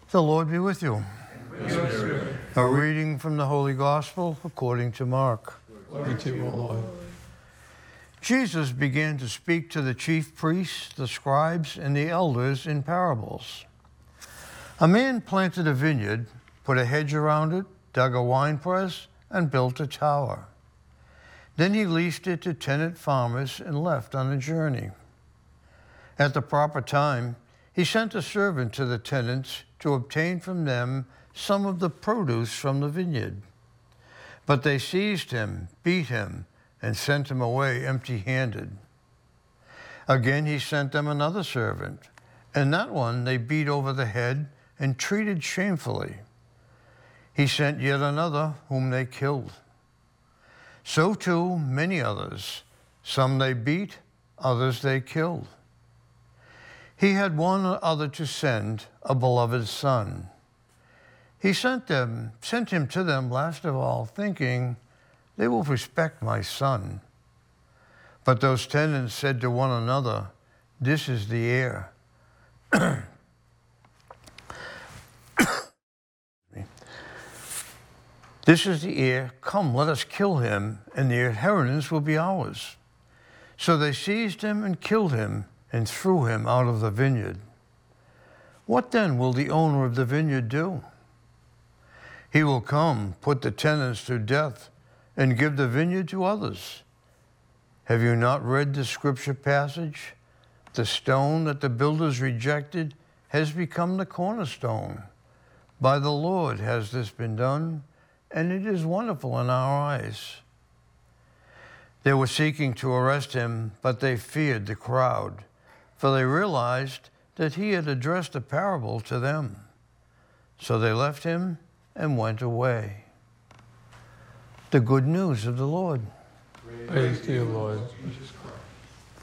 The Lord be with you. And with your spirit. A reading from the Holy Gospel according to Mark. Glory to you, O Lord. Jesus began to speak to the chief priests, the scribes, and the elders in parables. A man planted a vineyard, put a hedge around it, dug a winepress, and built a tower. Then he leased it to tenant farmers and left on a journey. At the proper time, he sent a servant to the tenants to obtain from them some of the produce from the vineyard. But they seized him, beat him, and sent him away empty-handed. Again he sent them another servant, and that one they beat over the head and treated shamefully. He sent yet another whom they killed. So too many others. Some they beat, others they killed. He had one other to send, a beloved son. He sent him to them last of all, thinking, they will respect my son. But those tenants said to one another, this is the heir. This is the heir. Come, let us kill him, and the inheritance will be ours. So they seized him and killed him and threw him out of the vineyard. What then will the owner of the vineyard do? He will come, put the tenants to death, and give the vineyard to others. Have you not read the scripture passage? The stone that the builders rejected has become the cornerstone. By the Lord has this been done, and it is wonderful in our eyes. They were seeking to arrest him, but they feared the crowd, for they realized that he had addressed a parable to them. So they left him and went away. The good news of the Lord. Praise to you, Lord Jesus Christ.